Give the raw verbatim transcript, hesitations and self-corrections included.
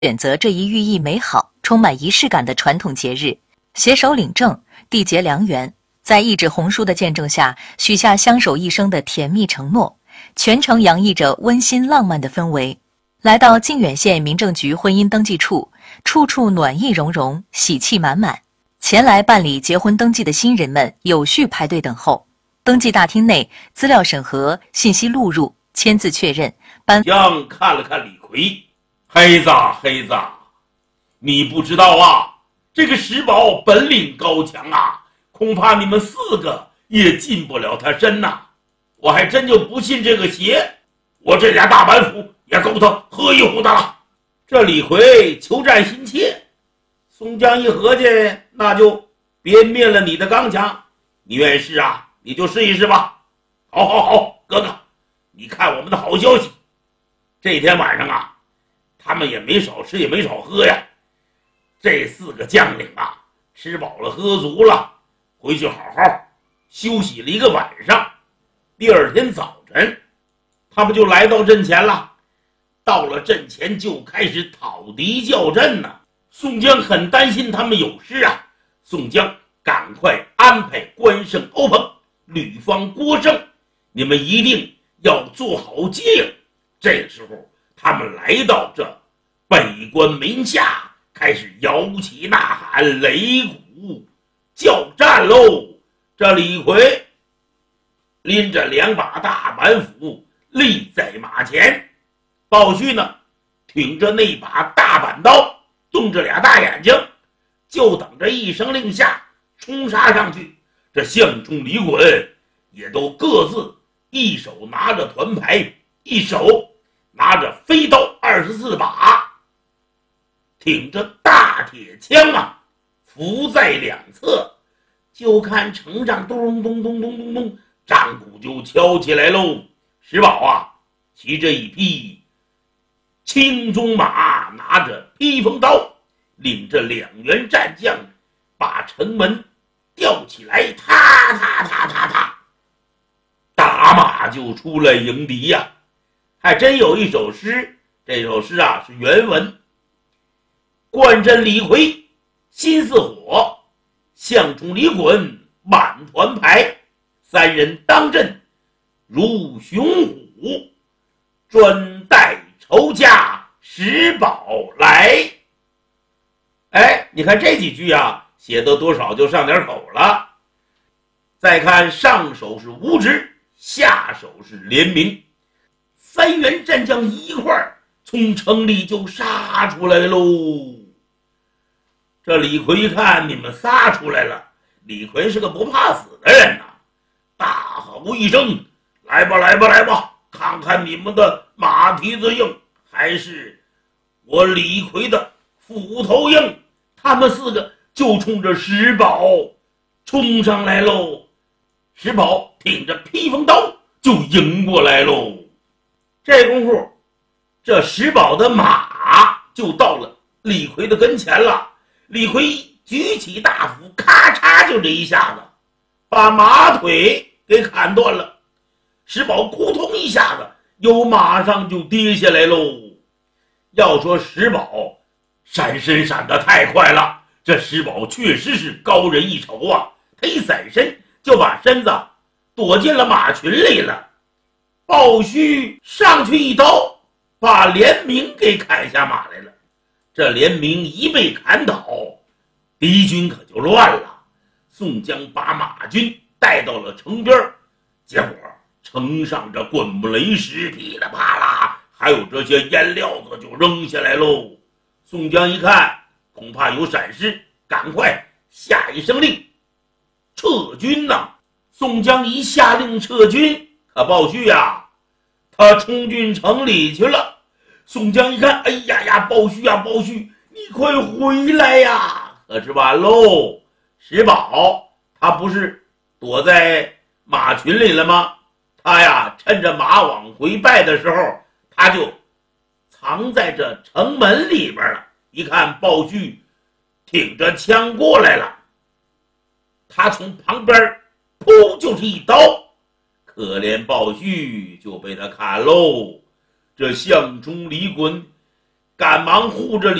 选择这一寓意美好、充满仪式感的传统节日，携手领证，缔结良缘，在一纸红书的见证下，许下相守一生的甜蜜承诺，全程洋溢着温馨浪漫的氛围。来到靖远县民政局婚姻登记处，处处暖意融融，喜气满满。前来办理结婚登记的新人们有序排队等候。登记大厅内，资料审核、信息录入、签字确认。颁将看了看李逵，黑子黑子，你不知道啊，这个石宝本领高强啊，恐怕你们四个也进不了他身呐、啊。我还真就不信这个邪，我这俩大板斧也够他喝一壶的了。这李逵求战心切，宋江一合计，那就别灭了你的刚强，你愿意试啊，你就试一试吧。好好好，哥哥，你看我们的好消息，这天晚上啊，他们也没少吃也没少喝呀。这四个将领啊，吃饱了喝足了，回去好好休息了一个晚上。第二天早晨，他们就来到阵前了。到了阵前就开始讨敌叫阵呢。宋江很担心他们有事啊，宋江赶快安排关胜、欧鹏、吕方、郭盛，你们一定要做好接应。这时候他们来到这北关门下，开始摇旗呐喊，擂鼓叫战喽。这李逵拎着两把大板斧立在马前，鲍旭呢挺着那把大板刀，瞪着俩大眼睛，就等着一声令下冲杀上去。这项冲、李衮也都各自一手拿着团牌，一手拿着飞刀二十四把，挺着大铁枪啊，伏在两侧，就看城上咚咚咚咚咚咚，战鼓就敲起来喽。石宝啊，骑着一匹青鬃马，拿着披风刀，领着两员战将，把城门吊起来，踏踏踏踏踏，打马就出来迎敌呀、啊。还真有一首诗，这首诗啊是原文：冠阵李逵心似火，项冲李衮满团牌，三人当阵如雄虎，专待仇家石宝来。哎，你看这几句啊，写的多少就上点口了。再看上手是吴直，下手是连明，三员战将一块儿从城里就杀出来喽。这李逵一看你们仨出来了，李逵是个不怕死的人呐、啊，大吼一声：来吧来吧来吧，看看你们的马蹄子硬还是我李逵的斧头硬。他们四个就冲着石宝冲上来喽。石宝挺着披风刀就迎过来喽。这功夫，这石宝的马就到了李逵的跟前了。李逵举起大斧，咔嚓就这一下子把马腿给砍断了。石宝扑通一下子由马上就跌下来喽。要说石宝闪身闪得太快了，这石宝确实是高人一筹啊！他一闪身就把身子躲进了马群里了。鲍旭上去一刀把连明给砍下马来了。这连明一被砍倒，敌军可就乱了。宋江把马军带到了城边，结果城上这滚木雷石噼里啪啦，还有这些烟料子就扔下来喽。宋江一看恐怕有闪失，赶快下一声令撤军呐、啊！宋江一下令撤军，可鲍旭啊，他冲进城里去了。宋江一看，哎呀呀，鲍旭啊鲍旭，你快回来呀！可是完喽，石宝他不是躲在马群里了吗？他呀趁着马往回败的时候，他就藏在这城门里边了。一看鲍旭挺着枪过来了，他从旁边噗就是一刀，可怜鲍旭就被他砍喽。这项冲李衮赶忙护着